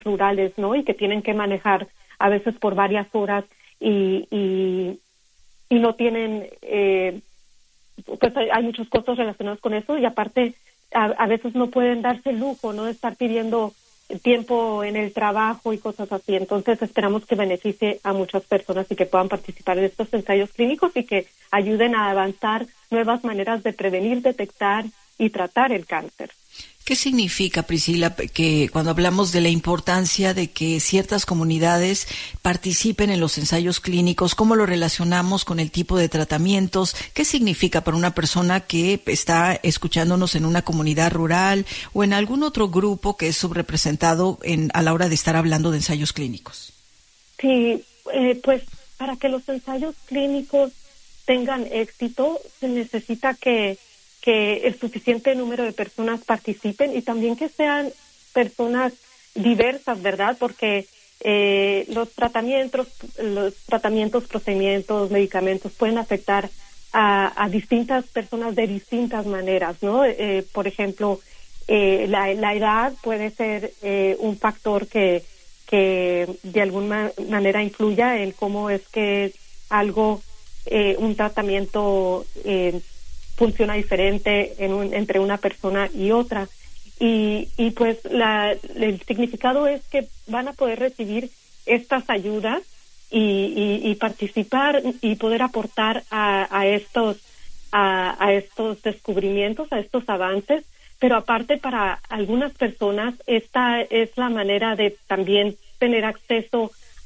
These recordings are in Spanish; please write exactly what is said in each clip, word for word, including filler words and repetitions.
rurales, ¿no? Y que tienen que manejar a veces por varias horas y, y, y no tienen, eh, pues hay, hay muchos costos relacionados con eso y aparte a, a veces no pueden darse el lujo, ¿no? De estar pidiendo tiempo en el trabajo y cosas así. Entonces esperamos que beneficie a muchas personas y que puedan participar en estos ensayos clínicos y que ayuden a avanzar nuevas maneras de prevenir, detectar y tratar el cáncer. ¿Qué significa, Priscila, que cuando hablamos de la importancia de que ciertas comunidades participen en los ensayos clínicos, cómo lo relacionamos con el tipo de tratamientos? ¿Qué significa para una persona que está escuchándonos en una comunidad rural o en algún otro grupo que es subrepresentado en, a la hora de estar hablando de ensayos clínicos? Sí, eh, pues para que los ensayos clínicos tengan éxito, se necesita que que el suficiente número de personas participen y también que sean personas diversas, ¿verdad? Porque eh, los tratamientos, los tratamientos, procedimientos, medicamentos pueden afectar a, a distintas personas de distintas maneras, ¿no? Eh, por ejemplo, eh, la, la edad puede ser eh, un factor que, que de alguna manera influya en cómo es que algo, eh, un tratamiento eh, funciona diferente en un, entre una persona y otra. Y, y pues la, el significado es que van a poder recibir estas ayudas y, y, y participar y poder aportar a, a estos a, a estos descubrimientos, a estos avances, pero aparte para algunas personas esta es la manera de también tener acceso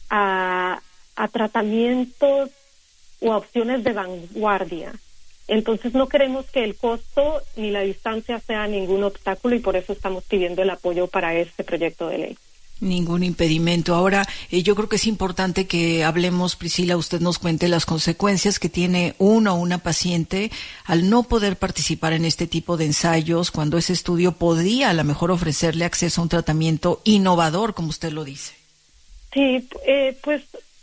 a, a tratamientos o a opciones de vanguardia. Entonces no queremos que el costo ni la distancia sea ningún obstáculo y por eso estamos pidiendo el apoyo para este proyecto de ley. Ningún impedimento. Ahora, eh, yo creo que es importante que hablemos, Priscila, usted nos cuente las consecuencias que tiene uno o una paciente al no poder participar en este tipo de ensayos, cuando ese estudio podría a lo mejor ofrecerle acceso a un tratamiento innovador, como usted lo dice. Sí, eh, pues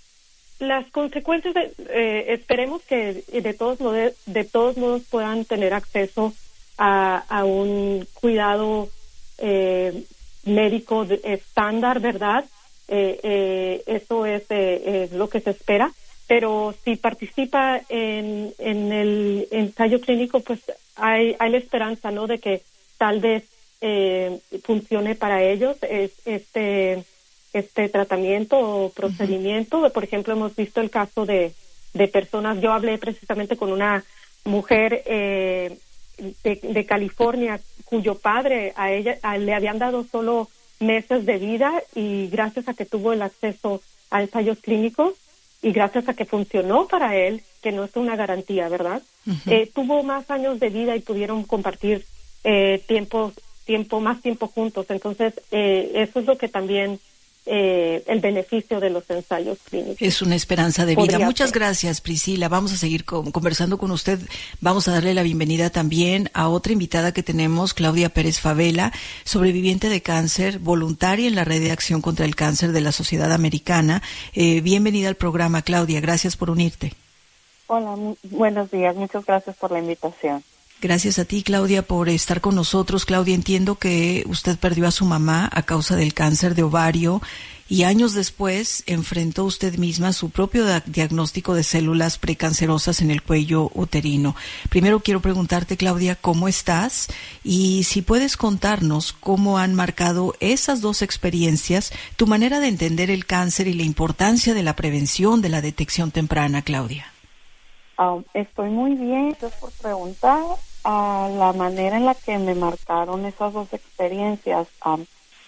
las consecuencias, de, eh, esperemos que de todos modos, de todos modos puedan tener acceso a, a un cuidado eh, médico de, estándar, ¿verdad? Eh, eh, eso es, eh, es lo que se espera. Pero si participa en, en el ensayo clínico, pues hay, hay la esperanza, ¿no? De que tal vez eh, funcione para ellos es, este este tratamiento o procedimiento. Uh-huh. Por ejemplo, hemos visto el caso de, de personas, yo hablé precisamente con una mujer eh, de, de California cuyo padre a ella a, le habían dado solo meses de vida y gracias a que tuvo el acceso a ensayos clínicos y gracias a que funcionó para él, que no es una garantía, ¿verdad? Uh-huh. Eh, tuvo más años de vida y pudieron compartir eh, tiempo, tiempo, más tiempo juntos. Entonces, eh, eso es lo que también Eh, el beneficio de los ensayos clínicos. Es una esperanza de vida. Podría Muchas ser. Gracias, Priscila. Vamos a seguir con, conversando con usted. Vamos a darle la bienvenida también a otra invitada que tenemos, Claudia Pérez Favela, sobreviviente de cáncer, voluntaria en la Red de Acción contra el Cáncer de la Sociedad Americana. Eh, bienvenida al programa, Claudia. Gracias por unirte. Hola, mu- buenos días. Muchas gracias por la invitación. Gracias a ti, Claudia, por estar con nosotros. Claudia, entiendo que usted perdió a su mamá a causa del cáncer de ovario y años después enfrentó usted misma su propio da- diagnóstico de células precancerosas en el cuello uterino. Primero quiero preguntarte, Claudia, ¿cómo estás? Y si puedes contarnos cómo han marcado esas dos experiencias tu manera de entender el cáncer y la importancia de la prevención, de la detección temprana, Claudia. Um, estoy muy bien. Gracias por preguntar. A la manera en la que me marcaron esas dos experiencias. Um,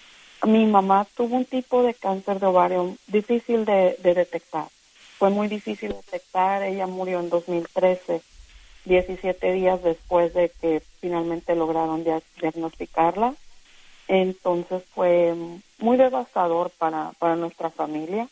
mi mamá tuvo un tipo de cáncer de ovario difícil de, de detectar. Fue muy difícil de detectar. Ella murió en dos mil trece, diecisiete días después de que finalmente lograron dia- diagnosticarla. Entonces fue muy devastador para, para nuestra familia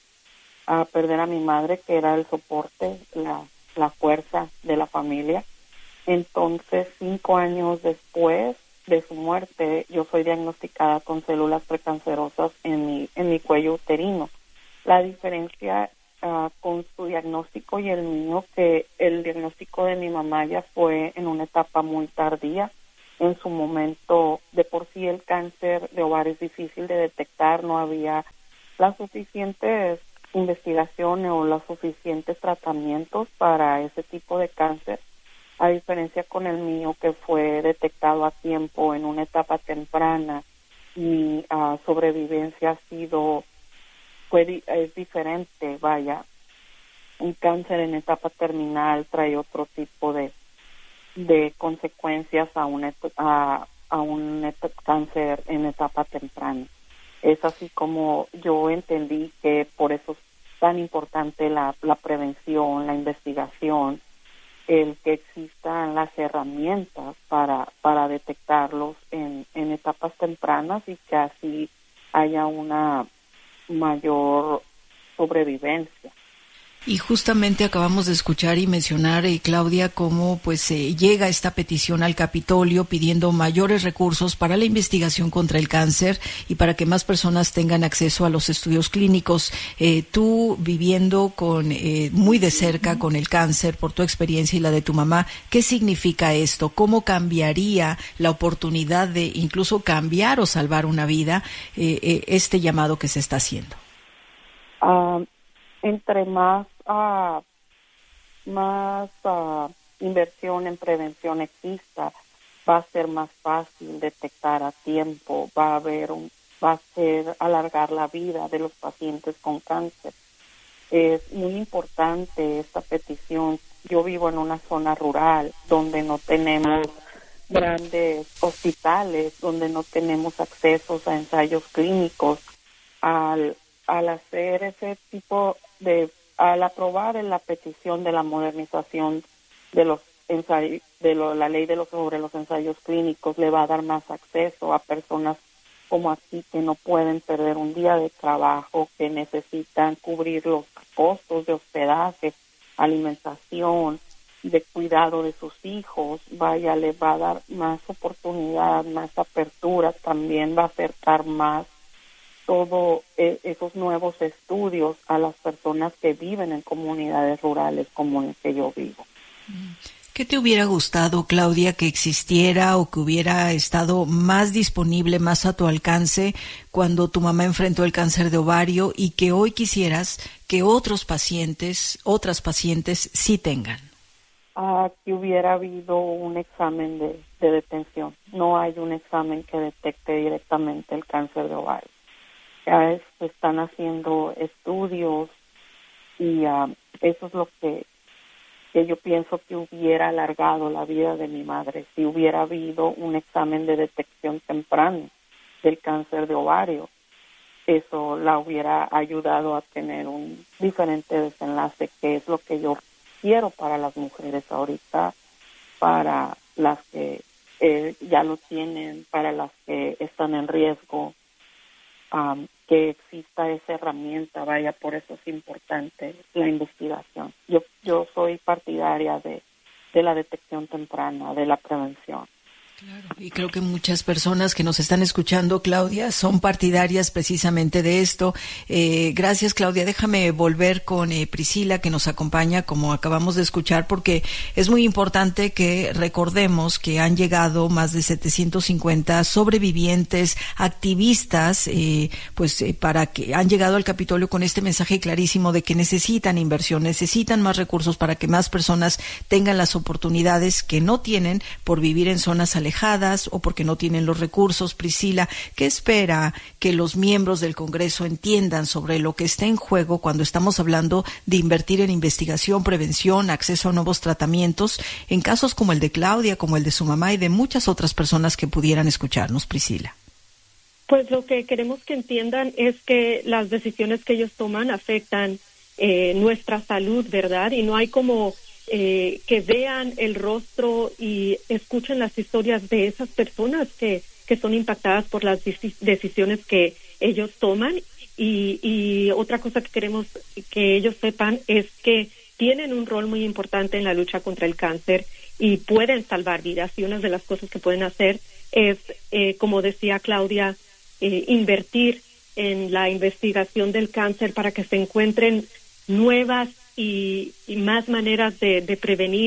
a perder a mi madre, que era el soporte, la, la fuerza de la familia. Entonces, cinco años después de su muerte, yo soy diagnosticada con células precancerosas en mi, en mi cuello uterino. La diferencia uh, con su diagnóstico y el mío, que el diagnóstico de mi mamá ya fue en una etapa muy tardía, en su momento, de por sí el cáncer de ovario es difícil de detectar, no había las suficientes investigaciones o los suficientes tratamientos para ese tipo de cáncer, a diferencia con el mío, que fue detectado a tiempo en una etapa temprana. Mi uh, sobrevivencia ha sido, fue, es diferente, vaya. Un cáncer en etapa terminal trae otro tipo de, de consecuencias a un, a, a un cáncer en etapa temprana. Es así como yo entendí que por eso es tan importante la, la prevención, la investigación, el que existan las herramientas para, para detectarlos en, en etapas tempranas y que así haya una mayor sobrevivencia. Y justamente acabamos de escuchar y mencionar, eh, Claudia, cómo pues eh, llega esta petición al Capitolio pidiendo mayores recursos para la investigación contra el cáncer y para que más personas tengan acceso a los estudios clínicos. Eh, tú, viviendo con eh, muy de cerca con el cáncer, por tu experiencia y la de tu mamá, ¿qué significa esto? ¿Cómo cambiaría la oportunidad de incluso cambiar o salvar una vida eh, eh, este llamado que se está haciendo? Uh, entre más Uh, más uh, inversión en prevención exista, va a ser más fácil detectar a tiempo, va a haber un, va a ser alargar la vida de los pacientes con cáncer. Es muy importante esta petición. Yo vivo en una zona rural donde no tenemos grandes hospitales, donde no tenemos accesos a ensayos clínicos. Al, al hacer ese tipo de Al aprobar en la petición de la modernización de los ensayos, de lo, la ley de los sobre los ensayos clínicos, le va a dar más acceso a personas como aquí que no pueden perder un día de trabajo, que necesitan cubrir los costos de hospedaje, alimentación, de cuidado de sus hijos. Vaya, le va a dar más oportunidad, más apertura, también va a acercar más todos eh, esos nuevos estudios a las personas que viven en comunidades rurales como en que yo vivo. ¿Qué te hubiera gustado, Claudia, que existiera o que hubiera estado más disponible, más a tu alcance cuando tu mamá enfrentó el cáncer de ovario y que hoy quisieras que otros pacientes, otras pacientes sí tengan? Ah, que hubiera habido un examen de, de detención. No hay un examen que detecte directamente el cáncer de ovario. Ya es, se están haciendo estudios y uh, eso es lo que, que yo pienso que hubiera alargado la vida de mi madre si hubiera habido un examen de detección temprana del cáncer de ovario. Eso la hubiera ayudado a tener un diferente desenlace, que es lo que yo quiero para las mujeres ahorita, para las que eh, ya lo tienen, para las que están en riesgo. Um, que exista esa herramienta, vaya, por eso es importante la investigación. Yo yo soy partidaria de, de la detección temprana, de la prevención. Claro, y creo que muchas personas que nos están escuchando, Claudia, son partidarias precisamente de esto. Eh, gracias, Claudia. Déjame volver con eh, Priscila, que nos acompaña, como acabamos de escuchar, porque es muy importante que recordemos que han llegado más de setecientos cincuenta sobrevivientes, activistas, eh, pues eh, para que han llegado al Capitolio con este mensaje clarísimo de que necesitan inversión, necesitan más recursos para que más personas tengan las oportunidades que no tienen por vivir en zonas alejadas o porque no tienen los recursos. Priscila, ¿qué espera que los miembros del Congreso entiendan sobre lo que está en juego cuando estamos hablando de invertir en investigación, prevención, acceso a nuevos tratamientos, en casos como el de Claudia, como el de su mamá y de muchas otras personas que pudieran escucharnos, Priscila? Pues lo que queremos que entiendan es que las decisiones que ellos toman afectan eh, nuestra salud, ¿verdad? Y no hay como Eh, que vean el rostro y escuchen las historias de esas personas que, que son impactadas por las decisiones que ellos toman. Y, y otra cosa que queremos que ellos sepan es que tienen un rol muy importante en la lucha contra el cáncer y pueden salvar vidas. Y una de las cosas que pueden hacer es, eh, como decía Claudia, eh, invertir en la investigación del cáncer para que se encuentren nuevas Y, y más maneras de, de prevenir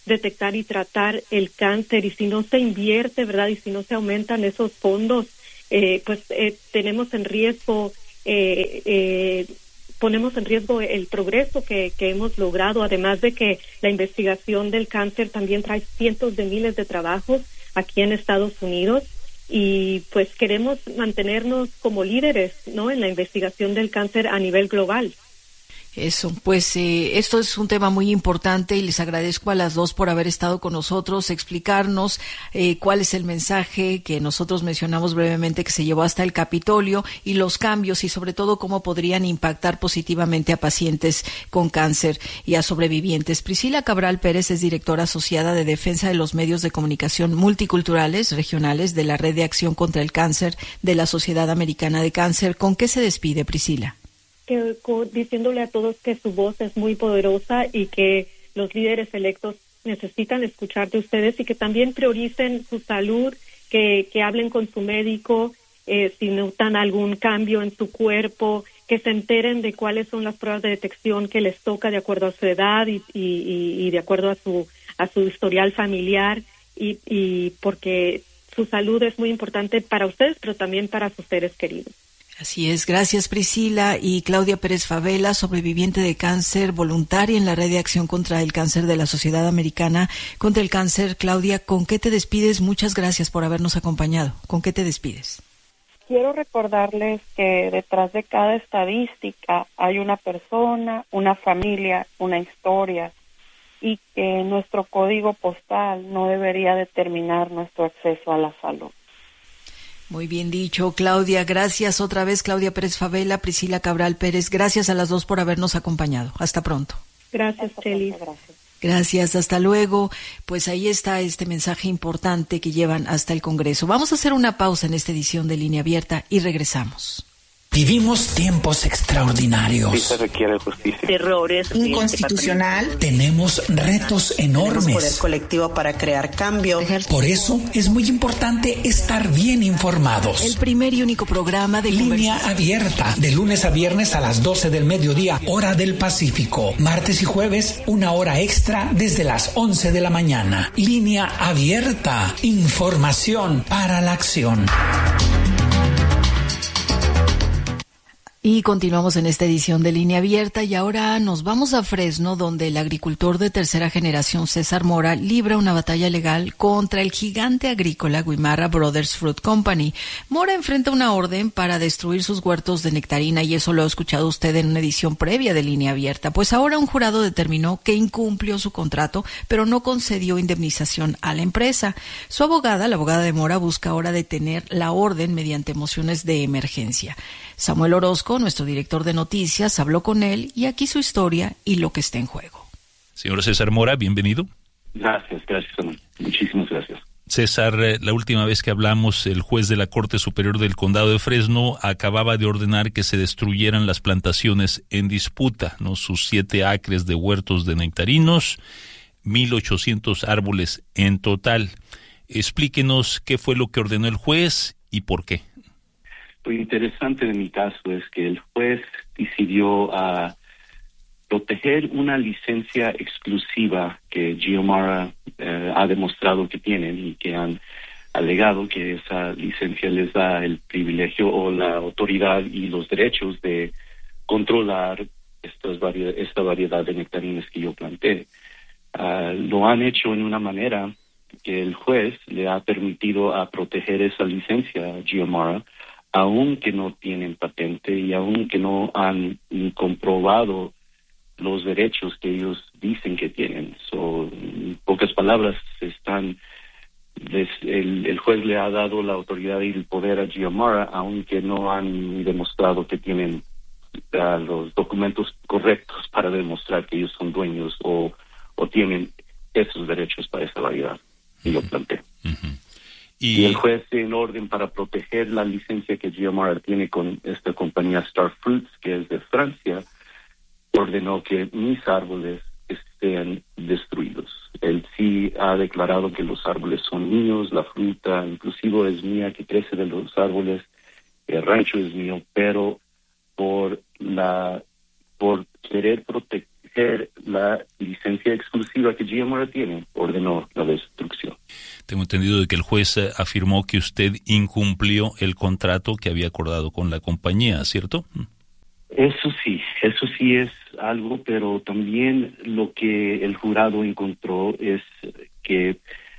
detectar y tratar el cáncer, y si no se invierte, ¿verdad? Y si no se aumentan esos fondos, eh, pues eh, tenemos en riesgo, eh, eh, ponemos en riesgo el progreso que, que hemos logrado, además de que la investigación del cáncer también trae cientos de miles de trabajos aquí en Estados Unidos, y pues queremos mantenernos como líderes, ¿no?, en la investigación del cáncer a nivel global. Eso, pues eh, esto es un tema muy importante y les agradezco a las dos por haber estado con nosotros, explicarnos eh, cuál es el mensaje que nosotros mencionamos brevemente que se llevó hasta el Capitolio y los cambios y sobre todo cómo podrían impactar positivamente a pacientes con cáncer y a sobrevivientes. Priscila Cabral Pérez es directora asociada de Defensa de los Medios de Comunicación Multiculturales Regionales de la Red de Acción contra el Cáncer de la Sociedad Americana de Cáncer. ¿Con qué se despide, Priscila? Que, diciéndole a todos que su voz es muy poderosa y que los líderes electos necesitan escuchar de ustedes y que también prioricen su salud, que, que hablen con su médico eh, si notan algún cambio en su cuerpo, que se enteren de cuáles son las pruebas de detección que les toca de acuerdo a su edad y, y, y de acuerdo a su a su historial familiar, y, y porque su salud es muy importante para ustedes, pero también para sus seres queridos. Así es, gracias Priscila. Y Claudia Pérez Favela, sobreviviente de cáncer, voluntaria en la Red de Acción contra el Cáncer de la Sociedad Americana contra el Cáncer. Claudia, ¿con qué te despides? Muchas gracias por habernos acompañado. ¿Con qué te despides? Quiero recordarles que detrás de cada estadística hay una persona, una familia, una historia, y que nuestro código postal no debería determinar nuestro acceso a la salud. Muy bien dicho, Claudia. Gracias otra vez, Claudia Pérez Favela, Priscila Cabral Pérez. Gracias a las dos por habernos acompañado. Hasta pronto. Gracias, Cheli. Gracias. Gracias, hasta luego. Pues ahí está este mensaje importante que llevan hasta el Congreso. Vamos a hacer una pausa en esta edición de Línea Abierta y regresamos. Vivimos tiempos extraordinarios. Sí se requiere justicia. Errores. Inconstitucional. Tenemos retos enormes. Tenemos poder colectivo para crear cambio. Por eso es muy importante estar bien informados. El primer y único programa de Línea Abierta, de lunes a viernes a las doce del mediodía, hora del Pacífico. Martes y jueves, una hora extra desde las once de la mañana. Línea Abierta. Información para la acción. Y continuamos en esta edición de Línea Abierta y ahora nos vamos a Fresno, donde el agricultor de tercera generación César Mora libra una batalla legal contra el gigante agrícola Guimarra Brothers Fruit Company. Mora enfrenta una orden para destruir sus huertos de nectarina y eso lo ha escuchado usted en una edición previa de Línea Abierta. Pues ahora un jurado determinó que incumplió su contrato, pero no concedió indemnización a la empresa. Su abogada, la abogada de Mora, busca ahora detener la orden mediante mociones de emergencia. Samuel Orozco, nuestro director de noticias, habló con él y aquí su historia y lo que está en juego. Señor César Mora, bienvenido. Gracias, gracias, muchísimas gracias. César, la última vez que hablamos, el juez de la Corte Superior del Condado de Fresno acababa de ordenar que se destruyeran las plantaciones en disputa, ¿no? Sus siete acres de huertos de nectarinos, mil ochocientos árboles en total. Explíquenos qué fue lo que ordenó el juez y por qué. Lo interesante de mi caso es que el juez decidió uh, proteger una licencia exclusiva que Geomara uh, ha demostrado que tienen y que han alegado que esa licencia les da el privilegio o la autoridad y los derechos de controlar estas variedad, esta variedad de nectarinas que yo planté. Uh, lo han hecho en una manera que el juez le ha permitido a proteger esa licencia a Geomara, aunque no tienen patente y aunque no han comprobado los derechos que ellos dicen que tienen. So, en pocas palabras, están les, el, el juez le ha dado la autoridad y el poder a Geomara, aunque no han demostrado que tienen uh, los documentos correctos para demostrar que ellos son dueños o, o tienen esos derechos para esa variedad. Y lo planteé. Uh-huh. Y, y el juez, en orden para proteger la licencia que Geomara tiene con esta compañía Star Fruits, que es de Francia, ordenó que mis árboles estén destruidos. Él sí ha declarado que los árboles son míos, la fruta inclusive es mía que crece de los árboles, el rancho es mío, pero por la por querer prote- proteger la licencia exclusiva que Geomara tiene, ordenó la destrucción. Tengo entendido de que el juez afirmó que usted incumplió el contrato que había acordado con la compañía, ¿cierto? Eso sí, eso sí es algo, pero también lo que el jurado encontró es que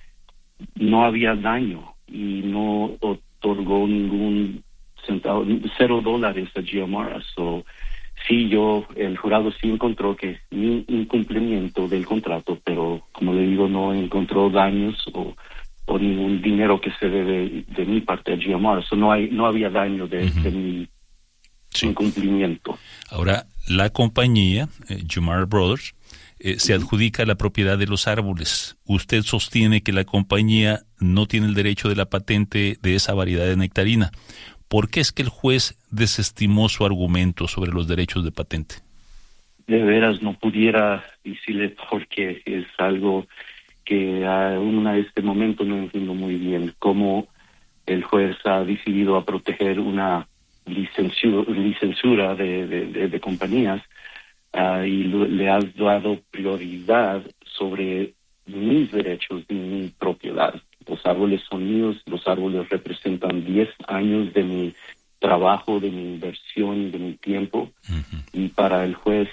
no había daño y no otorgó ningún centavo, cero dólares a Geomara. So, sí, yo, el jurado sí encontró que ni incumplimiento del contrato, pero como le digo, no encontró daños o, o ningún dinero que se debe de mi parte a Geomara. So, no hay, no había daño de, uh-huh. de mi sí. incumplimiento. Ahora, la compañía, eh, Geomara Brothers, eh, se adjudica la propiedad de los árboles. Usted sostiene que la compañía no tiene el derecho de la patente de esa variedad de nectarina. ¿Por qué es que el juez desestimó su argumento sobre los derechos de patente? De veras no pudiera decirle porque es algo que aún a este momento no entiendo muy bien. Cómo el juez ha decidido a proteger una licenciura, licenciura de, de, de, de compañías uh, y lo, le ha dado prioridad sobre mis derechos y mi propiedad. Los árboles son míos, los árboles representan diez años de mi trabajo, de mi inversión, de mi tiempo. Uh-huh. Y para el juez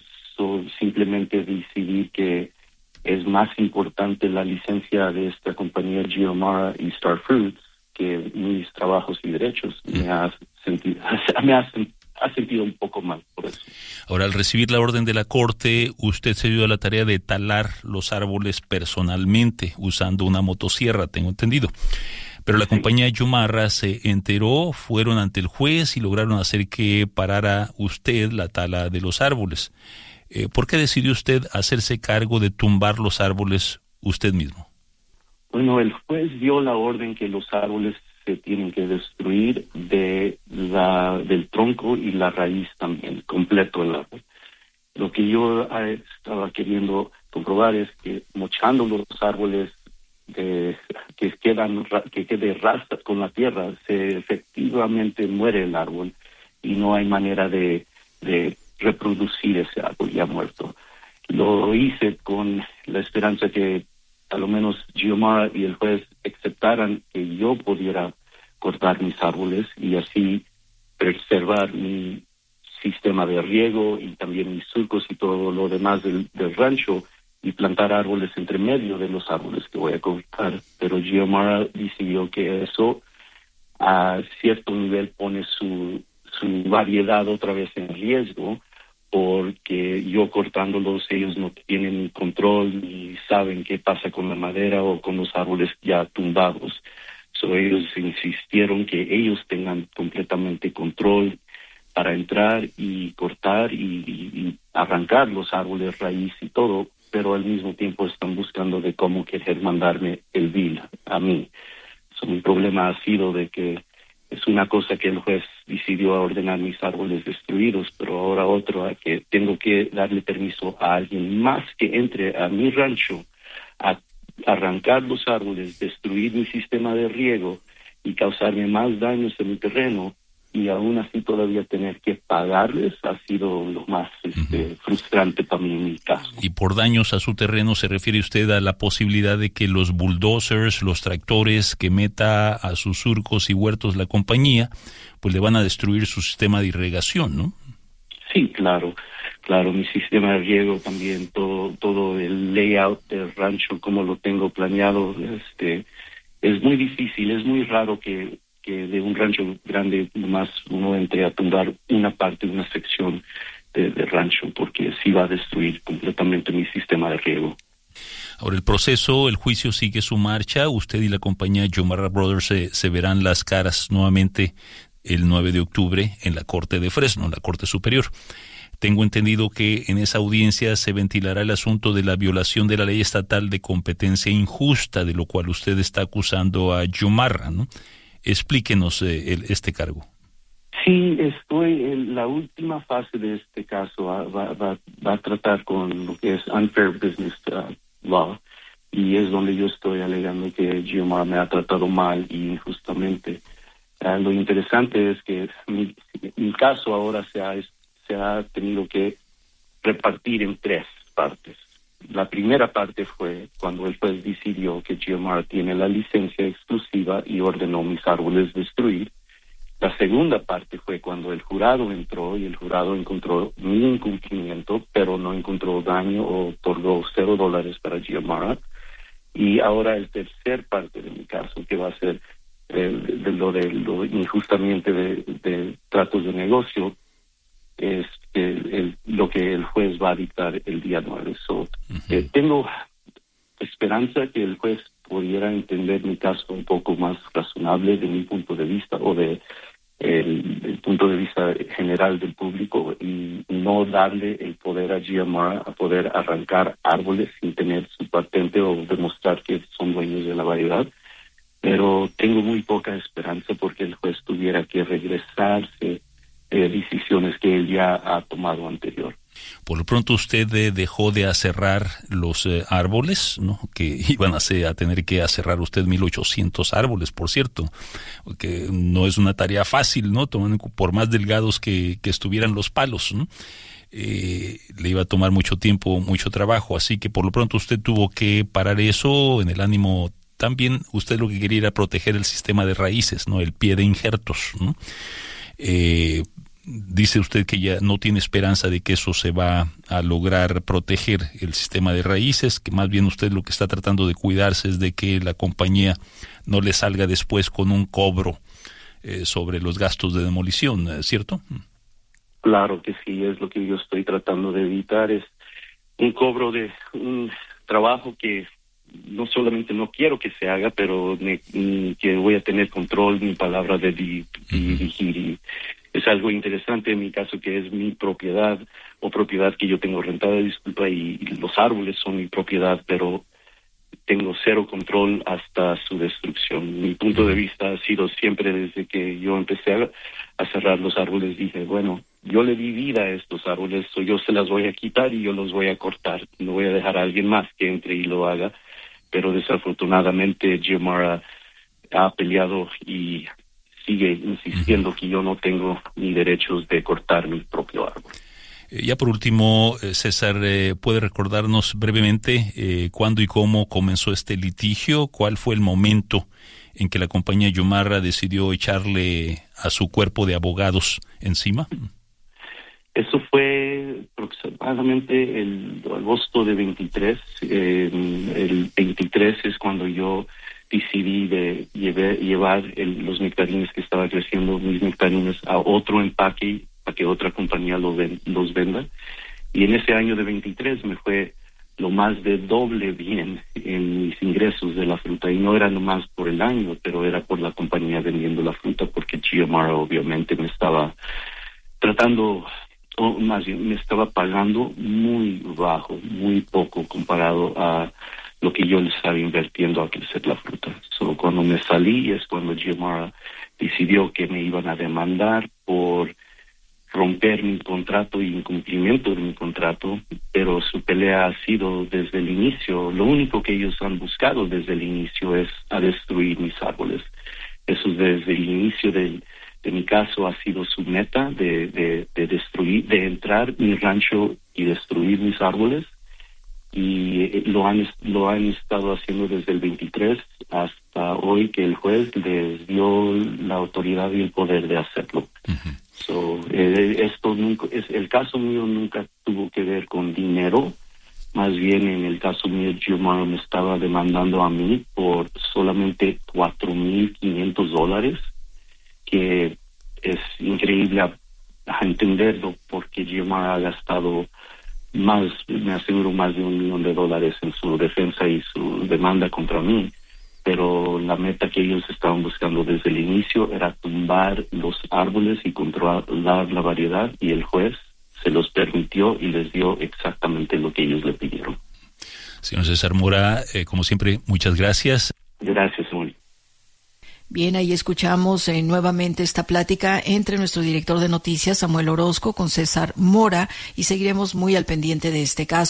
so, simplemente decidir que es más importante la licencia de esta compañía Geomara y Star Fruits que mis trabajos y derechos, uh-huh. me ha sentido, me ha sentido ha sentido un poco mal por eso. Ahora, al recibir la orden de la corte, usted se dio a la tarea de talar los árboles personalmente usando una motosierra, tengo entendido. Pero la sí. compañía Geomara se enteró, fueron ante el juez y lograron hacer que parara usted la tala de los árboles. Eh, ¿Por qué decidió usted hacerse cargo de tumbar los árboles usted mismo? Bueno, el juez dio la orden que los árboles se tienen que destruir de la del tronco y la raíz también, completo el árbol. Lo que yo eh, estaba queriendo comprobar es que mochando los árboles de, que quedan que quede rastras con la tierra, se efectivamente muere el árbol y no hay manera de, de reproducir ese árbol ya muerto. Lo hice con la esperanza que a lo menos Geomara y el juez aceptaran que yo pudiera cortar mis árboles y así preservar mi sistema de riego y también mis surcos y todo lo demás del, del rancho y plantar árboles entre medio de los árboles que voy a cortar. Pero Geomara decidió que eso a cierto nivel pone su, su variedad otra vez en riesgo, porque yo cortándolos ellos no tienen control ni saben qué pasa con la madera o con los árboles ya tumbados. So, ellos insistieron que ellos tengan completamente control para entrar y cortar y, y, y arrancar los árboles raíz y todo, pero al mismo tiempo están buscando de cómo querer mandarme el bill a mí. So, mi problema ha sido de que es una cosa que el juez decidió ordenar mis árboles destruidos, pero ahora otro a que tengo que darle permiso a alguien más que entre a mi rancho a arrancar los árboles, destruir mi sistema de riego y causarme más daños en mi terreno y aún así todavía tener que pagarles ha sido lo más este, uh-huh. frustrante para mí en mi caso. Y por daños a su terreno se refiere usted a la posibilidad de que los bulldozers, los tractores que meta a sus surcos y huertos la compañía, pues le van a destruir su sistema de irrigación, ¿no? Sí, claro, claro, mi sistema de riego también, todo, todo el layout del rancho, como lo tengo planeado, este, es muy difícil, es muy raro que que de un rancho grande nomás uno entre a tumbar una parte, una sección de, de rancho, porque sí va a destruir completamente mi sistema de riego. Ahora, el proceso, el juicio sigue su marcha. Usted y la compañía Geomara Brothers se, se verán las caras nuevamente el nueve de octubre en la Corte de Fresno, la Corte Superior. Tengo entendido que en esa audiencia se ventilará el asunto de la violación de la ley estatal de competencia injusta, de lo cual usted está acusando a Geomara, ¿no? Explíquenos eh, el, este cargo. Sí, estoy en la última fase de este caso. Va, va, va a tratar con lo que es Unfair Business uh, Law y es donde yo estoy alegando que Geomara me ha tratado mal y injustamente. Uh, lo interesante es que mi, mi caso ahora se ha, se ha tenido que repartir en tres partes. La primera parte fue cuando el juez decidió que Geomara tiene la licencia exclusiva y ordenó mis árboles destruir. La segunda parte fue cuando el jurado entró y el jurado encontró mi incumplimiento, pero no encontró daño o otorgó cero dólares para Geomara. Y ahora el tercer parte de mi caso, que va a ser eh, de lo de lo injustamente de, de tratos de negocio, es el, el, lo que el juez va a dictar el día nueve. So, uh-huh. eh, tengo esperanza que el juez pudiera entender mi caso un poco más razonable de mi punto de vista o de el, el punto de vista general del público y no darle el poder a Geomara a poder arrancar árboles sin tener su patente o demostrar que son dueños de la variedad. Pero tengo muy poca esperanza porque el juez tuviera que regresarse eh, decisiones que él ya ha tomado anterior. Por lo pronto usted eh, dejó de aserrar los eh, árboles, ¿no? Que iban a, ser, a tener que aserrar usted mil ochocientos árboles, por cierto, que no es una tarea fácil, ¿no? Tomando por más delgados que, que estuvieran los palos, ¿no? Eh, le iba a tomar mucho tiempo, mucho trabajo, así que por lo pronto usted tuvo que parar eso en el ánimo. También usted lo que quería era proteger el sistema de raíces, ¿no? El pie de injertos, ¿no? Eh, Dice usted que ya no tiene esperanza de que eso se va a lograr proteger el sistema de raíces, que más bien usted lo que está tratando de cuidarse es de que la compañía no le salga después con un cobro eh, sobre los gastos de demolición, ¿cierto? Claro que sí, es lo que yo estoy tratando de evitar, es un cobro de un trabajo que no solamente no quiero que se haga, pero me, que voy a tener control, mi palabra de di, dirigir y es algo interesante en mi caso que es mi propiedad o propiedad que yo tengo rentada, disculpa, y, y los árboles son mi propiedad, pero tengo cero control hasta su destrucción. Mi punto de vista ha sido siempre desde que yo empecé a, a cerrar los árboles, dije, bueno, yo le di vida a estos árboles, so yo se las voy a quitar y yo los voy a cortar. No voy a dejar a alguien más que entre y lo haga, pero desafortunadamente Geomara ha peleado y sigue insistiendo uh-huh. que yo no tengo ni derechos de cortar mi propio árbol. Eh, ya por último, eh, César, eh, ¿puede recordarnos brevemente eh, cuándo y cómo comenzó este litigio? ¿Cuál fue el momento en que la compañía Geomara decidió echarle a su cuerpo de abogados encima? Eso fue aproximadamente el agosto de veintitrés. Eh, el veintitrés es cuando yo decidí de llevar, llevar el, los nectarines que estaba creciendo, mis nectarines, a otro empaque para que otra compañía lo ven, los venda. Y en ese año de veintitrés me fue lo más de doble bien en mis ingresos de la fruta. Y no era nomás por el año, pero era por la compañía vendiendo la fruta, porque Geomara obviamente me estaba tratando, o más bien me estaba pagando muy bajo, muy poco comparado a lo que yo le estaba invirtiendo a crecer la fruta. So, cuando me salí es cuando Geomara decidió que me iban a demandar por romper mi contrato y incumplimiento de mi contrato, pero su pelea ha sido desde el inicio, lo único que ellos han buscado desde el inicio es a destruir mis árboles. Eso desde el inicio del, de mi caso ha sido su meta de, de, de destruir, de entrar mi rancho y destruir mis árboles. Y lo han lo han estado haciendo desde el veintitrés hasta hoy que el juez les dio la autoridad y el poder de hacerlo. Uh-huh. So, eh, esto nunca es el caso mío nunca tuvo que ver con dinero, más bien en el caso mío Geomara me estaba demandando a mí por solamente cuatro mil quinientos dólares, que es increíble a, a entenderlo porque Geomara ha gastado más, me aseguro, más de un millón de dólares en su defensa y su demanda contra mí, pero la meta que ellos estaban buscando desde el inicio era tumbar los árboles y controlar la variedad, y el juez se los permitió y les dio exactamente lo que ellos le pidieron. Señor César Mora, eh, como siempre, muchas gracias. Gracias, Samuel. Bien, ahí escuchamos eh, nuevamente esta plática entre nuestro director de noticias, Samuel Orozco, con César Mora, y seguiremos muy al pendiente de este caso.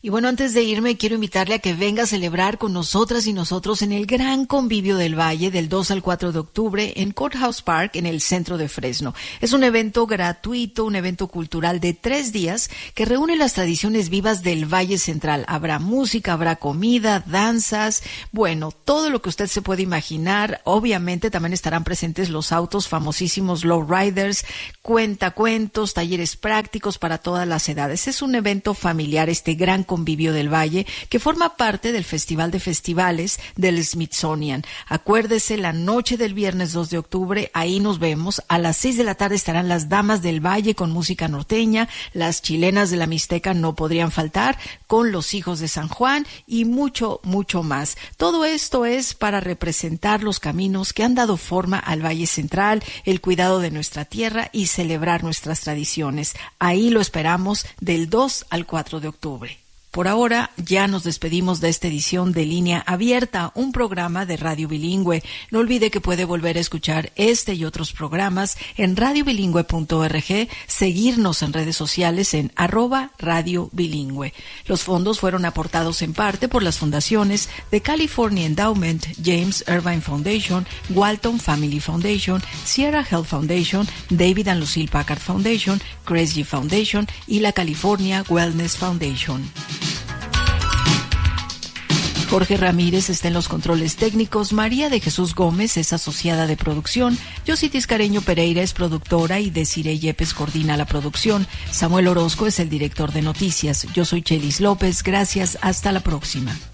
Y bueno, antes de irme, quiero invitarle a que venga a celebrar con nosotras y nosotros en el Gran Convivio del Valle del dos al cuatro de octubre en Courthouse Park, en el centro de Fresno. Es un evento gratuito, un evento cultural de tres días que reúne las tradiciones vivas del Valle Central. Habrá música, habrá comida, danzas, bueno, todo lo que usted se puede imaginar. Obviamente también estarán presentes los autos famosísimos lowriders, cuentacuentos, talleres prácticos para todas las edades. Es un evento familiar, este Gran Convivio del Valle, que forma parte del Festival de Festivales del Smithsonian. Acuérdese, la noche del viernes dos de octubre, ahí nos vemos. A las seis de la tarde estarán las Damas del Valle con música norteña, las Chilenas de la Mixteca no podrían faltar, con los Hijos de San Juan y mucho, mucho más. Todo esto es para representar los caminos que han dado forma al Valle Central, el cuidado de nuestra tierra y celebrar nuestras tradiciones. Ahí lo esperamos del dos al cuatro de octubre. Por ahora, ya nos despedimos de esta edición de Línea Abierta, un programa de Radio Bilingüe. No olvide que puede volver a escuchar este y otros programas en radio bilingüe punto org, seguirnos en redes sociales en arroba Radio Bilingüe. Los fondos fueron aportados en parte por las fundaciones de California Endowment, James Irvine Foundation, Walton Family Foundation, Sierra Health Foundation, David and Lucille Packard Foundation, Cresgy Foundation y la California Wellness Foundation. Jorge Ramírez está en los controles técnicos, María de Jesús Gómez es asociada de producción, Yossi Tiscareño Pereira es productora y Desiree Yepes coordina la producción, Samuel Orozco es el director de noticias. Yo soy Chelis López, gracias, hasta la próxima.